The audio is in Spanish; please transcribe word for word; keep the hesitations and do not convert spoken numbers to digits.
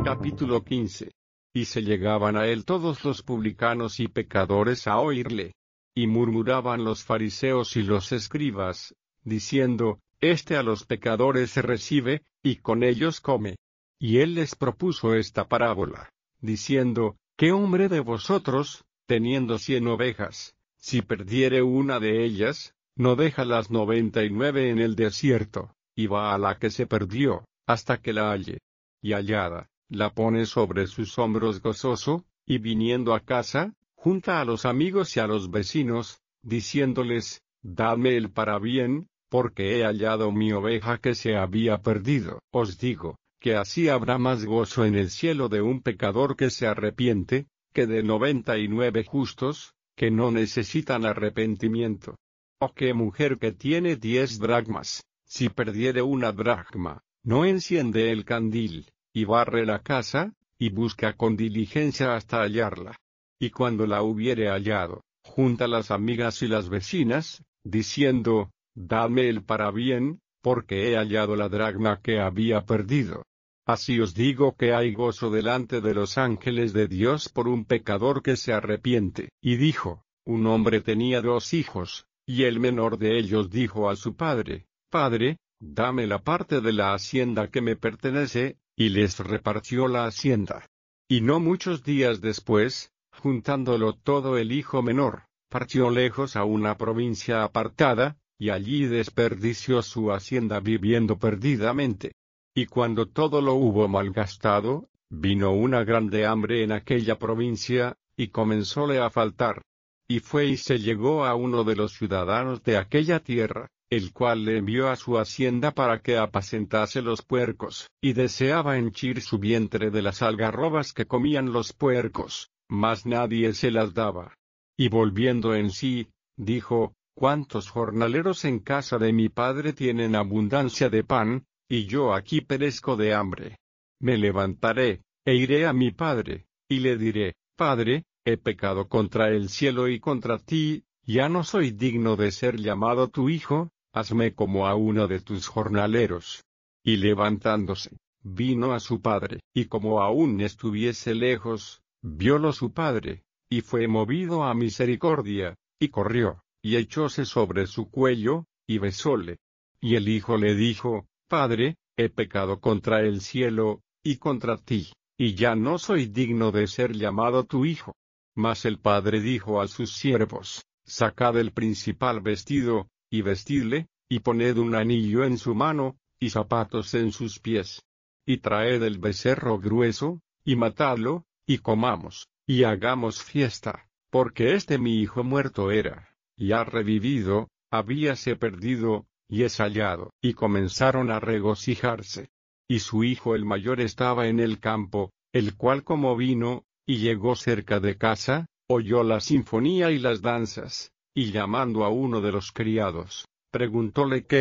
Capítulo quince. Y se llegaban a él todos los publicanos y pecadores a oírle. Y murmuraban los fariseos y los escribas, diciendo, Este a los pecadores se recibe, y con ellos come. Y él les propuso esta parábola, diciendo, ¿Qué hombre de vosotros, teniendo cien ovejas, si perdiere una de ellas, no deja las noventa y nueve en el desierto, y va a la que se perdió, hasta que la halle? Y hallada, la pone sobre sus hombros gozoso, y viniendo a casa, junta a los amigos y a los vecinos, diciéndoles, Dadme el parabién, porque he hallado mi oveja que se había perdido. Os digo, que así habrá más gozo en el cielo de un pecador que se arrepiente, que de noventa y nueve justos, que no necesitan arrepentimiento. O qué mujer que tiene diez dracmas, si perdiere una dracma, no enciende el candil, y barre la casa, y busca con diligencia hasta hallarla. Y cuando la hubiere hallado, junta las amigas y las vecinas, diciendo, Dadme el parabién, porque he hallado la dracma que había perdido. Así os digo que hay gozo delante de los ángeles de Dios por un pecador que se arrepiente. Y dijo, un hombre tenía dos hijos, y el menor de ellos dijo a su padre, Padre, dame la parte de la hacienda que me pertenece, y les repartió la hacienda. Y no muchos días después, juntándolo todo el hijo menor, partió lejos a una provincia apartada, y allí desperdició su hacienda viviendo perdidamente. Y cuando todo lo hubo malgastado, vino una grande hambre en aquella provincia, y comenzóle a faltar. Y fue y se llegó a uno de los ciudadanos de aquella tierra, el cual le envió a su hacienda para que apacentase los puercos, y deseaba henchir su vientre de las algarrobas que comían los puercos, mas nadie se las daba. Y volviendo en sí, dijo, ¿Cuántos jornaleros en casa de mi padre tienen abundancia de pan, y yo aquí perezco de hambre? Me levantaré, e iré a mi padre, y le diré, Padre, he pecado contra el cielo y contra ti, ya no soy digno de ser llamado tu hijo, hazme como a uno de tus jornaleros. Y levantándose, vino a su padre, y como aún estuviese lejos, viólo su padre, y fue movido a misericordia, y corrió, y echóse sobre su cuello, y besóle. Y el hijo le dijo, Padre, he pecado contra el cielo, y contra ti, y ya no soy digno de ser llamado tu hijo. Mas el padre dijo a sus siervos, Sacad el principal vestido, y vestidle, y poned un anillo en su mano, y zapatos en sus pies. Y traed el becerro grueso, y matadlo, y comamos, y hagamos fiesta, porque este mi hijo muerto era, y ha revivido, habíase perdido, y es hallado. Y comenzaron a regocijarse. Y su hijo el mayor estaba en el campo, el cual como vino, y llegó cerca de casa, oyó la sinfonía y las danzas, y llamando a uno de los criados, preguntóle qué